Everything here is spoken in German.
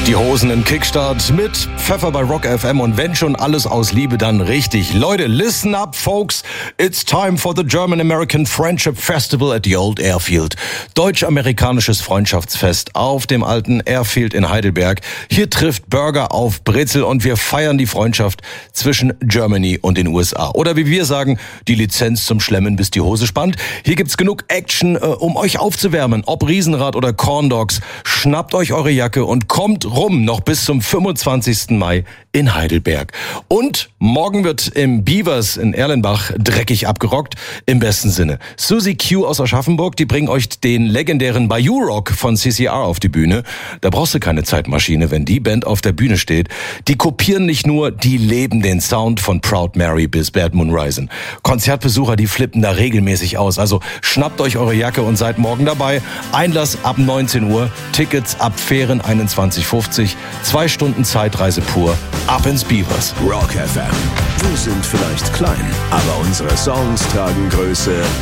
Die Hosen im Kickstart mit Pfeffer bei Rock FM und wenn schon alles aus Liebe, dann richtig. Leute, listen up, folks. It's time for the German-American Friendship Festival at the Old Airfield. Deutsch-amerikanisches Freundschaftsfest auf dem alten Airfield in Heidelberg. Hier trifft Burger auf Brezel und wir feiern die Freundschaft zwischen Germany und den USA. Oder wie wir sagen, die Lizenz zum Schlemmen, bis die Hose spannt. Hier gibt's genug Action, um euch aufzuwärmen. Ob Riesenrad oder Corn Dogs. Schnappt euch eure Jacke und kommt rum, noch bis zum 25. Mai in Heidelberg. Und morgen wird im Beavers in Erlenbach dreckig abgerockt, im besten Sinne. Susie Q aus Aschaffenburg, die bringen euch den legendären Bayou Rock von CCR auf die Bühne. Da brauchst du keine Zeitmaschine, wenn die Band auf der Bühne steht. Die kopieren nicht nur, die leben den Sound von Proud Mary bis Bad Moon Rising. Konzertbesucher, die flippen da regelmäßig aus. Also schnappt euch eure Jacke und seid morgen dabei. Einlass ab 19 Uhr, Tickets ab Fähren 21,50, 2 Stunden Zeitreise pur. Ab ins Beavers. Rock FM. Wir sind vielleicht klein, aber unsere Songs tragen Größe